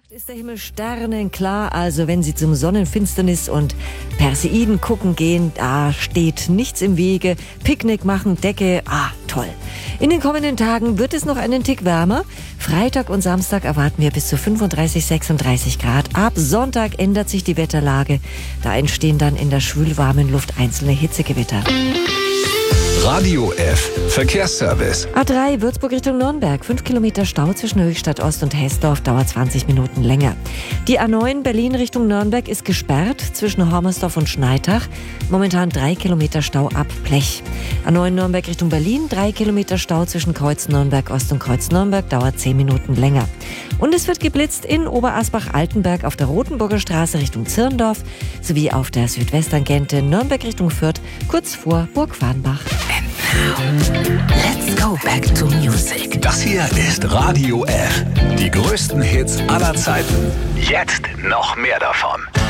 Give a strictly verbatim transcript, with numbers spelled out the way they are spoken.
Ist der Himmel sternenklar, also wenn Sie zum Sonnenfinsternis und Perseiden gucken gehen, da steht nichts im Wege. Picknick machen, Decke, ah, toll. In den kommenden Tagen wird es noch einen Tick wärmer. Freitag und Samstag erwarten wir bis zu fünfunddreißig, sechsunddreißig Grad. Ab Sonntag ändert sich die Wetterlage. Da entstehen dann in der schwülwarmen Luft einzelne Hitzegewitter. Radio F. Verkehrsservice. A drei Würzburg Richtung Nürnberg. Fünf Kilometer Stau zwischen Höchstadt Ost und Hessdorf, dauert zwanzig Minuten länger. Die A neun Berlin Richtung Nürnberg ist gesperrt zwischen Hormersdorf und Schneitach. Momentan drei Kilometer Stau ab Blech. A neun Nürnberg Richtung Berlin. Drei Kilometer Stau zwischen Kreuz Nürnberg Ost und Kreuz Nürnberg, dauert zehn Minuten länger. Und es wird geblitzt in Oberasbach-Altenberg auf der Rotenburger Straße Richtung Zirndorf sowie auf der Südwesttangente Nürnberg Richtung Fürth, kurz vor Burg Farnbach. Let's go back to music. Das hier ist Radio F. Die größten Hits aller Zeiten. Jetzt noch mehr davon.